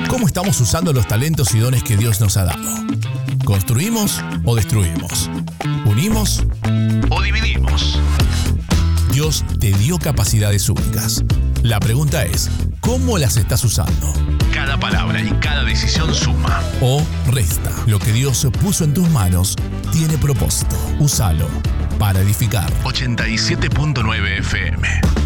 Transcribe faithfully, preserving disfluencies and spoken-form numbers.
¿Cómo estamos usando los talentos y dones que Dios nos ha dado? ¿Construimos o destruimos? ¿Unimos o dividimos? Dios te dio capacidades únicas. La pregunta es, ¿cómo las estás usando? Cada palabra y cada decisión suma o resta. Lo que Dios puso en tus manos tiene propósito. Úsalo para edificar. ochenta y siete punto nueve F M